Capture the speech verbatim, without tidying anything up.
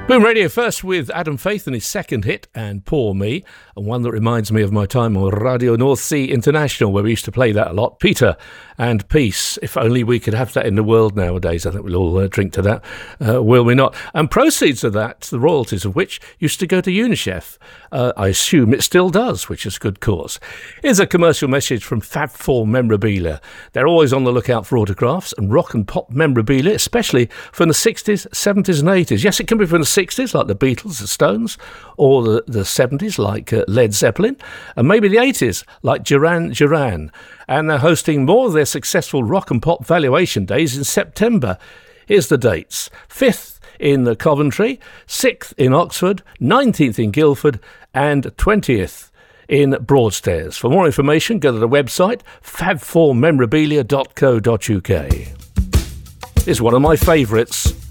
Boom Radio first with Adam Faith and his second hit, and Poor Me, and one that reminds me of my time on Radio North Sea International, where we used to play that a lot. Peter and Peace. If only we could have that in the world nowadays. I think we'll all uh, drink to that, uh, will we not? And proceeds of that, the royalties of which used to go to UNICEF. Uh, I assume it still does, which is a good cause. Here's a commercial message from Fab Four Memorabilia. They're always on the lookout for autographs and rock and pop memorabilia, especially from the sixties, seventies and eighties. Yes, it can be from the sixties, like the Beatles, the Stones, or the, the seventies, like uh, Led Zeppelin, and maybe the eighties, like Duran Duran. And they're hosting more of their successful rock and pop valuation days in September. Here's the dates. fifth in Coventry, sixth in Oxford, nineteenth in Guildford, and twentieth in Broadstairs. For more information, go to the website fab four memorabilia dot co dot uk. It's one of my favourites.